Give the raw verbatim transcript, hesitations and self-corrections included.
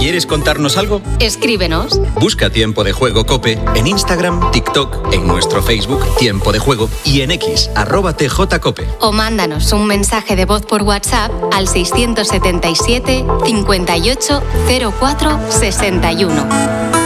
¿Quieres contarnos algo? Escríbenos. Busca Tiempo de Juego COPE en Instagram, TikTok, en nuestro Facebook Tiempo de Juego y en X, arroba tjcope. O mándanos un mensaje de voz por WhatsApp al seiscientos setenta y siete, cincuenta y ocho, cero cuatro, sesenta y uno.